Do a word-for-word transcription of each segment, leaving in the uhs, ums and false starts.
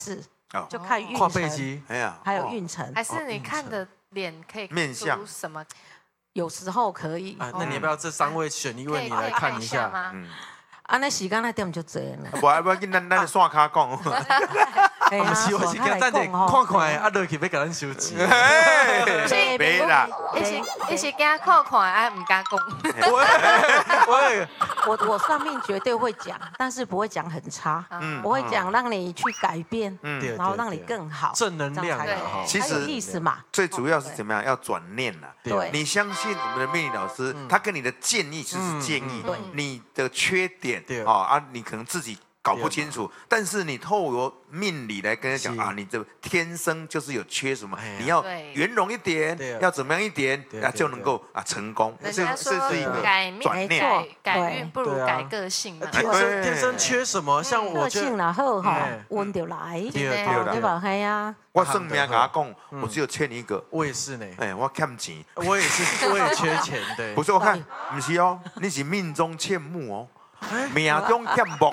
是， 哦就看运跨背程， 肌， 哎呀， 还有运程， 还是你看的脸可以面相什么？ 有时候可以。 啊，那你要不要这三位选一可以位你来看一下？ 吗？ 嗯， 啊，那时间那点就多了。 不要不要紧，咱咱线卡讲。 我们希望是叫咱得看看，啊，落去要甲咱收钱。 别啦， 一是一是惊看看，啊，唔敢讲。 喂， 我我算命绝对会讲，但是不会讲很差， 嗯我会讲让你去改变， 嗯， 然后让你更好， 正能量这样才啊！哈其实才有意思嘛。 最主要是怎么样？要转念啦。 对你相信我们的命理老师，他给你的建议其实是建议对， 你的缺点对啊啊，你可能自己搞不清楚，但是你透过命理来跟他讲是啊，你这天生就是有缺什么哎呀， 你要对圆融一点对啊， 要怎么样一点对， 啊对就能够啊成功。这人家说这是一个改命转念。 没错改改运不如对啊改个性嘛。 天生天生缺什么？像我个觉得， 性然后哈哎， 温就来， 对对对吧？系啊， 我算命给他讲，我只有欠一个， 我也是呢， 哎，我欠钱。 我也是，我也缺钱，对不。是我看，不是哦，你是命中欠木哦，命中欠木。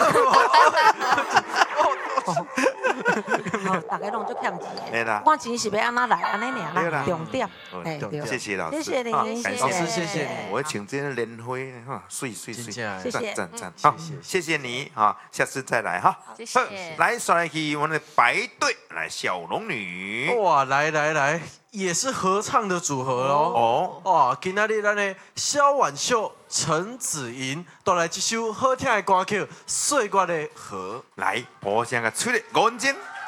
大家拢就欠钱嘿啦的，我钱是要安那来，安尼尔对啦啦，重点。 嗯哎，对， 谢谢老师， 谢谢你啊谢谢感老师谢谢你我请这些莲花哈，碎碎碎， 真的谢谢赞赞赞， 嗯好谢谢， 谢谢你哈，下次再来哈， 谢谢好来，刷来去我们的白队，来小龙女， 哇，来来来，也是合唱的组合哦。 哦， 哇，今仔日咱的萧婉秀、陈子莹带来一首好听的歌曲《岁月的河》。 来，我先个吹的五分钟。